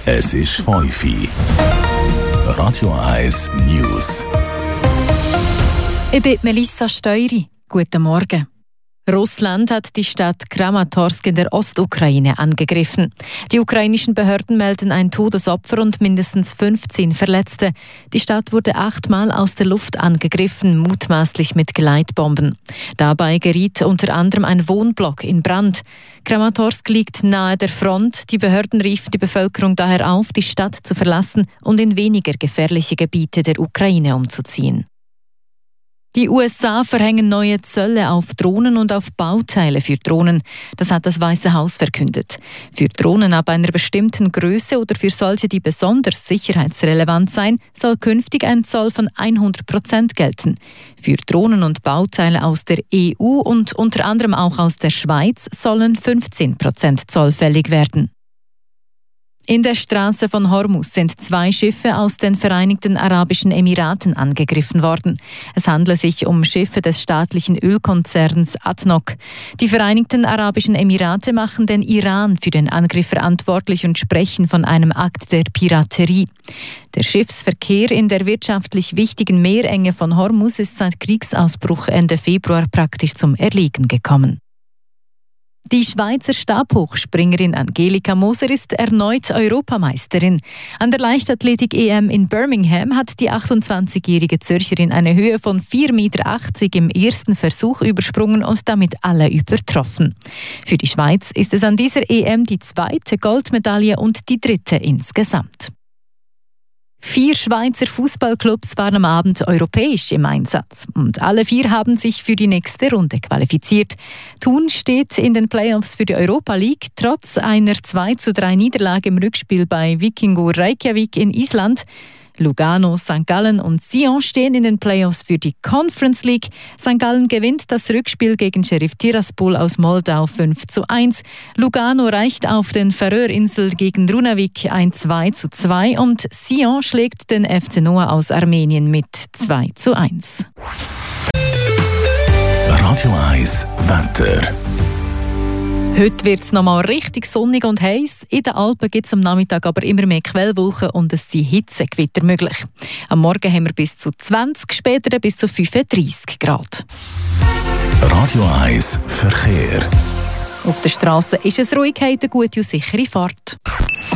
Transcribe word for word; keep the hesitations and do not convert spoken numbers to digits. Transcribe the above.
Es ist fünf Uhr. Radio eins News. Ich bin Melissa Steury. Guten Morgen. Russland hat die Stadt Kramatorsk in der Ostukraine angegriffen. Die ukrainischen Behörden melden ein Todesopfer und mindestens fünfzehn Verletzte. Die Stadt wurde achtmal aus der Luft angegriffen, mutmaßlich mit Gleitbomben. Dabei geriet unter anderem ein Wohnblock in Brand. Kramatorsk liegt nahe der Front. Die Behörden riefen die Bevölkerung daher auf, die Stadt zu verlassen und in weniger gefährliche Gebiete der Ukraine umzuziehen. Die U S A verhängen neue Zölle auf Drohnen und auf Bauteile für Drohnen. Das hat das Weiße Haus verkündet. Für Drohnen ab einer bestimmten Größe oder für solche, die besonders sicherheitsrelevant seien, soll künftig ein Zoll von hundert Prozent gelten. Für Drohnen und Bauteile aus der E U und unter anderem auch aus der Schweiz sollen fünfzehn Prozent Zoll fällig werden. In der Straße von Hormuz sind zwei Schiffe aus den Vereinigten Arabischen Emiraten angegriffen worden. Es handelt sich um Schiffe des staatlichen Ölkonzerns A D N O C. Die Vereinigten Arabischen Emirate machen den Iran für den Angriff verantwortlich und sprechen von einem Akt der Piraterie. Der Schiffsverkehr in der wirtschaftlich wichtigen Meerenge von Hormuz ist seit Kriegsausbruch Ende Februar praktisch zum Erliegen gekommen. Die Schweizer Stabhochspringerin Angelika Moser ist erneut Europameisterin. An der Leichtathletik-E M in Birmingham hat die achtundzwanzigjährige Zürcherin eine Höhe von vier Komma achtzig Meter im ersten Versuch übersprungen und damit alle übertroffen. Für die Schweiz ist es an dieser E M die zweite Goldmedaille und die dritte insgesamt. Vier Schweizer Fußballclubs waren am Abend europäisch im Einsatz und alle vier haben sich für die nächste Runde qualifiziert. Thun steht in den Playoffs für die Europa League trotz einer zwei zu drei Niederlage im Rückspiel bei Vikingur Reykjavik in Island. Lugano, Sankt Gallen und Sion stehen in den Playoffs für die Conference League. Sankt Gallen gewinnt das Rückspiel gegen Sheriff Tiraspol aus Moldau fünf zu eins. Lugano reicht auf den Färöerinseln gegen Runavik ein zwei zu zwei und Sion schlägt den F C Noah aus Armenien mit zwei zu eins. Radio eins Wetter. Heute wird es nochmal richtig sonnig und heiß. In den Alpen gibt es am Nachmittag aber immer mehr Quellwolken und es sind Hitzegewitter möglich. Am Morgen haben wir bis zu zwanzig, später bis zu fünfunddreissig Grad. Radio eins Verkehr. Auf der Straße ist es ruhig, eine gute und sichere Fahrt.